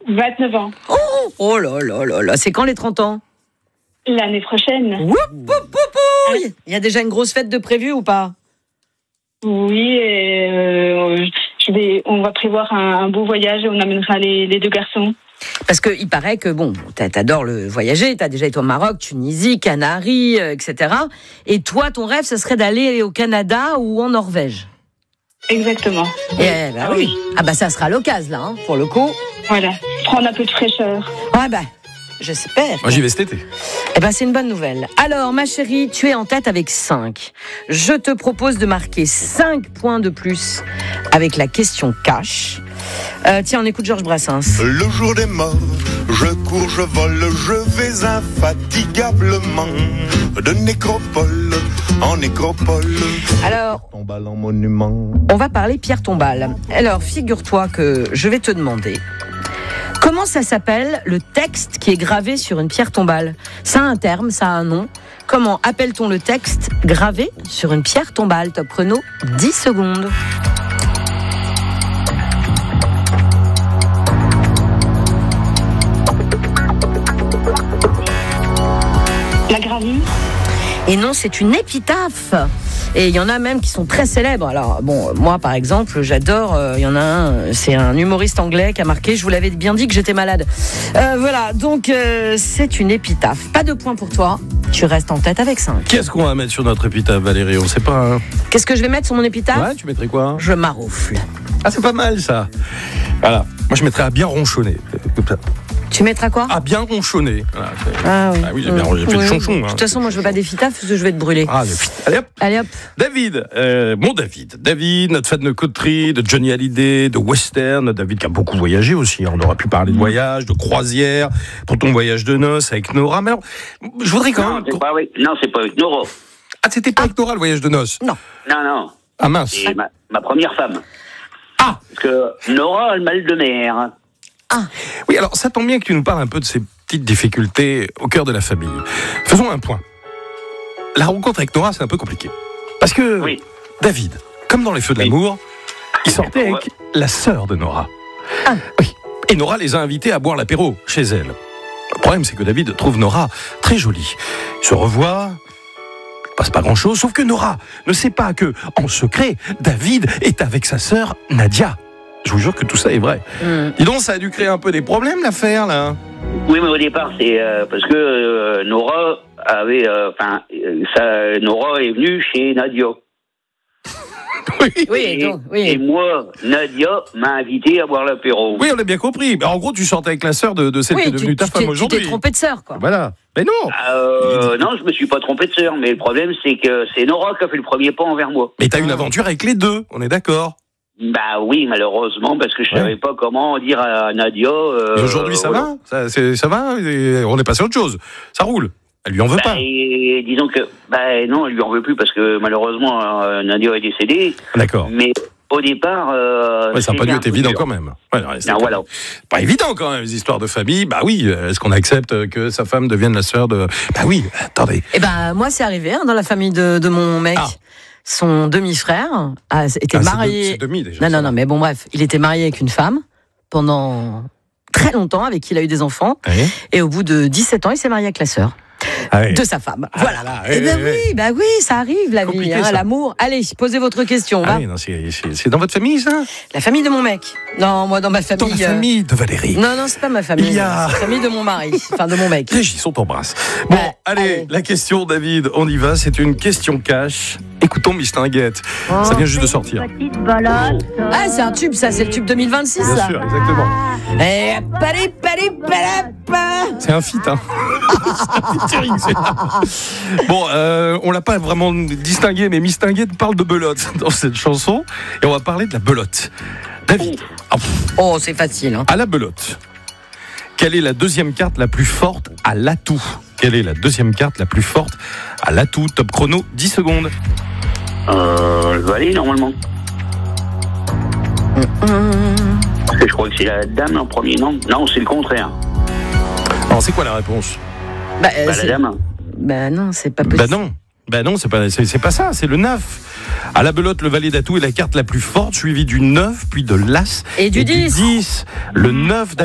29 ans. Oh là là là là, c'est quand les 30 ans? L'année prochaine. Woup, woup, woup, woup. Il y a déjà une grosse fête de prévue ou pas? Oui, et on va prévoir un beau voyage et on amènera les deux garçons. Parce qu'il paraît que, bon, t'adores le voyager, t'as déjà été au Maroc, Tunisie, Canaries, etc. Et toi, ton rêve, ce serait d'aller au Canada ou en Norvège. Exactement. Et, bah oui. Ah bah ça sera l'occasion, là, hein, pour le coup. Voilà, prendre un peu de fraîcheur. Ouais bah, j'espère. Moi, j'y vais cet été. Eh ben, c'est une bonne nouvelle. Alors, ma chérie, tu es en tête avec 5. Je te propose de marquer 5 points de plus avec la question cash. Tiens, on écoute Georges Brassens. Le jour des morts, je cours, je vole, je vais infatigablement de nécropole en nécropole. Alors, Tombale en monument. on va parler Pierre Tombal. Alors, figure-toi que je vais te demander comment ça s'appelle le texte qui est gravé sur une pierre tombale. Ça a un terme, ça a un nom. Comment appelle-t-on le texte gravé sur une pierre tombale? Top chrono, 10 secondes. La gravure. Et non, c'est une épitaphe. Et il y en a même qui sont très célèbres. Alors, bon, moi, par exemple, j'adore, il y en a un, c'est un humoriste anglais qui a marqué « Je vous l'avais bien dit que j'étais malade ». Voilà, donc c'est une épitaphe. Pas de points pour toi, tu restes en tête avec 5. Qu'est-ce qu'on va mettre sur notre épitaphe, Valérie? On sait pas, hein. Qu'est-ce que je vais mettre sur mon épitaphe? Ouais, tu mettrais quoi? Je maroufle. Ah, c'est pas mal, ça. Voilà. Moi, je mettrais à bien ronchonner. Comme ça. Tu mettras quoi? À bien ronchonner. Voilà, Ah oui. ah oui, j'ai fait le chonchon. De toute façon, moi, je veux pas d'épitaphe parce que je vais te brûler. Ah, allez hop. Allez hop. David, David, notre fan de coterie, de Johnny Hallyday, de western. David qui a beaucoup voyagé aussi. On aurait pu parler de voyage, de croisière, pour ton voyage de noces avec Nora. Mais alors, je voudrais quand même. Non, c'est pas avec Nora. Ah, c'était pas avec Nora le voyage de noces? Non. Non. Ah mince. C'est ma première femme. Ah. Parce que Nora a le mal de mer. Oui, alors ça tombe bien que tu nous parles un peu de ces petites difficultés au cœur de la famille. Faisons un point. La rencontre avec Nora, c'est un peu compliqué. Parce que Oui. David, comme dans Les Feux de l'amour, il sortait avec la sœur de Nora. Ah. Oui. Et Nora les a invités à boire l'apéro chez elle. Le problème, c'est que David trouve Nora très jolie. Ils se revoient, il ne passe pas grand-chose, sauf que Nora ne sait pas que, en secret, David est avec sa sœur Nadia. Je vous jure que tout ça est vrai. Dis donc, ça a dû créer un peu des problèmes, l'affaire, là. Oui, mais au départ, c'est parce que Nora avait... Nora est venue chez Nadia. Oui, Et, donc, oui. et moi, Nadia m'a invité à boire l'apéro. Oui, on a bien compris. Mais en gros, tu sortais avec la sœur de celle qui est devenue ta femme Tu aujourd'hui. t'es trompé de sœur, quoi. Voilà. Mais non. Non, je me suis pas trompé de sœur, mais le problème, c'est que c'est Nora qui a fait le premier pas envers moi. Mais t'as une aventure avec les deux, on est d'accord. Bah oui, malheureusement, parce que je savais pas comment dire à Nadia... Et aujourd'hui, ça va ça va et on est passé à autre chose. Ça roule. Elle lui en veut pas. Et disons que... non, elle lui en veut plus, parce que malheureusement, Nadia est décédée. D'accord. Mais au départ... Ça n'a pas dû être évident quand même. Ouais, Non, voilà. Pas évident quand même, les histoires de famille. Bah oui, est-ce qu'on accepte que sa femme devienne la sœur de... Bah oui, attendez. Eh ben, moi, c'est arrivé dans la famille de mon mec. Ah. Son demi-frère était marié. C'est demi déjà. Non, mais bon, bref, il était marié avec une femme pendant très longtemps, avec qui il a eu des enfants. Oui. Et au bout de 17 ans, il s'est marié avec la sœur de sa femme. Voilà. Oui, ça arrive, la vie, compliqué, ça. l'amour. Allez, posez votre question. Ah va. oui, non, c'est dans votre famille, ça? La famille de mon mec. Non, moi, dans ma famille. Dans la famille de Valérie. Non, c'est pas ma famille. Il y a- C'est la famille de mon mari, enfin de mon mec. Régis, on t'embrasse. Bon, Ouais, allez, la question, David, on y va. C'est une question cash. Écoutons Mistinguette. Ça vient juste de sortir. Ah, c'est un tube, ça, c'est le tube 2026, Bien ça. sûr, exactement. Eh, C'est un feat, hein. C'est un featuring, c'est là. Bon, on l'a pas vraiment distingué, mais Mistinguette parle de belote dans cette chanson. Et on va parler de la belote. David, Oh, c'est facile. Hein. à la belote, quelle est la deuxième carte la plus forte à l'atout? Quelle est la deuxième carte la plus forte à l'atout? Top chrono, 10 secondes. Le valet, normalement. Parce que je crois que c'est la dame en premier, non? Non, c'est le contraire. Alors, c'est quoi la réponse? La dame. Bah non, c'est pas possible. Bah non, c'est pas ça, c'est le 9. À la belote, le valet d'atout est la carte la plus forte, suivie du 9, puis de l'as Et du 10. 10. Le 9